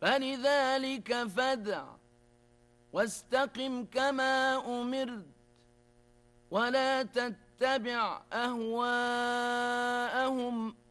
فلذلك فادع واستقم كما أمرت ولا تتبع أهواءهم